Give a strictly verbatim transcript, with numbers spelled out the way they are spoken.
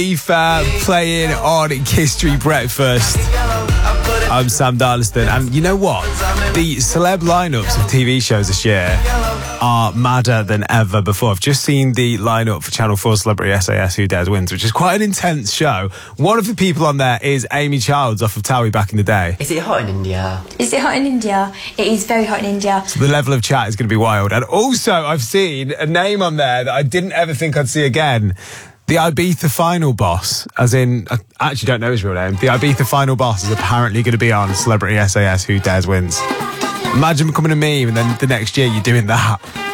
FIFA playing on Kiss Street Breakfast. I'm Sam Darliston, and you know what? The celeb lineups of T V shows this year are madder than ever before. I've just seen the lineup for Channel four Celebrity S A S Who Dares Wins, which is quite an intense show. One of the people on there is Amy Childs off of Towie back in the day. Is it hot in India? Is it hot in India? It is very hot in India. So the level of chat is going to be wild. And also, I've seen a name on there that I didn't ever think I'd see again. The Ibiza Final Boss, as in, I actually don't know his real name. The Ibiza Final Boss is apparently going to be on Celebrity S A S Who Dares Wins. Imagine becoming a meme and then the next year you're doing that.